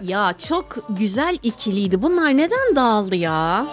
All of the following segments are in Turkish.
Ya çok güzel ikiliydi. Bunlar neden dağıldı ya?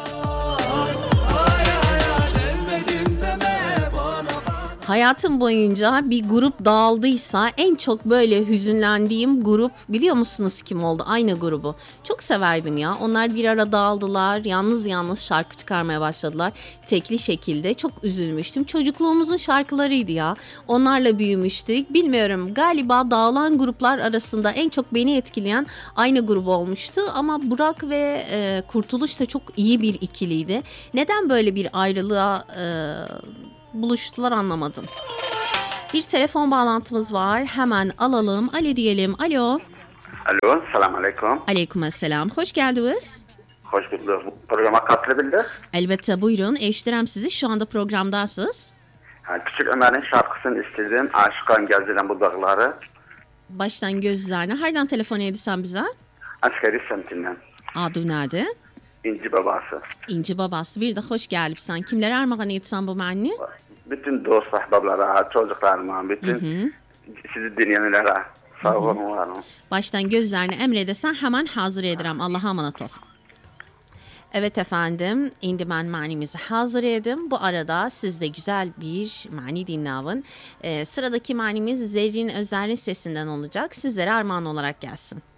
Hayatım boyunca bir grup dağıldıysa en çok böyle hüzünlendiğim grup biliyor musunuz kim oldu? Aynı grubu. Çok severdim ya. Onlar bir ara dağıldılar. Yalnız yalnız şarkı çıkarmaya başladılar. Tekli şekilde. Çok üzülmüştüm. Çocukluğumuzun şarkılarıydı ya. Onlarla büyümüştük. Bilmiyorum. Galiba dağılan gruplar arasında en çok beni etkileyen aynı grup olmuştu. Ama Burak ve Kurtuluş da çok iyi bir ikiliydi. Neden böyle bir ayrılığa buluştular anlamadım. Bir telefon bağlantımız var. Hemen alalım. Alo diyelim. Alo. Alo, selamun aleyküm. Aleykümselam. Hoş geldiniz. Hoş bulduk. Programa katılabildik. Elbette buyurun. Eştirem sizi. Şu anda programdasınız. Küçük Ömer'in şarkısını istedim. Aşıkan gezilen bu dağları. Baştan gözlerine. Hardan telefon edilsen bize? Askeri semtinden. Adı nerede? İnci babası. İnci babası. Bir de hoş gelipsen. Kimlere armağan etsen bu menni? Bütün dost ahbablara, çocuklarıma, bütün sizi dinleyenlere. Sağ olun, var olun. Baştan gözlerine emredesen hemen hazır ederim. Allah'a emanet ol. Evet efendim, indi ben manimizi hazır edim. Bu arada siz de güzel bir mani dinleyin. Sıradaki manimiz Zerrin Özer'in sesinden olacak. Sizlere armağan olarak gelsin.